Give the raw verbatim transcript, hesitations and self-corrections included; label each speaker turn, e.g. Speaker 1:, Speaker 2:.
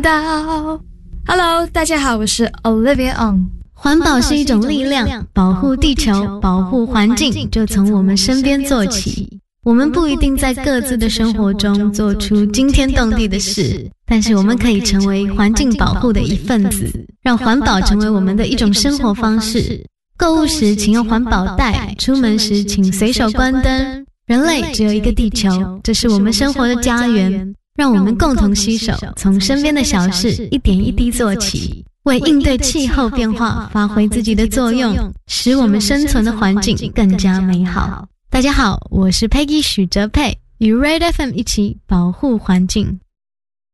Speaker 1: 到 Hello， 大家好，我是 Olivia On。
Speaker 2: 环保是一种力量，保护地球，保护环境，就从我们身边做起。我们不一定在各自的生活中做出惊天动地的事，但是我们可以成为环境保护的一份子，让环保成为我们的一种生活方式。购物时请用环保袋，出门时请随手关灯。人类只有一个地球，这是我们生活的家园，让我们共同携手，从身边的小事一点一滴做起，为应对气候变化发挥自己的作用，使我们生存的环境更加美好。大家好，我是 Peggy 许哲佩，与 Red F M 一起保护环境。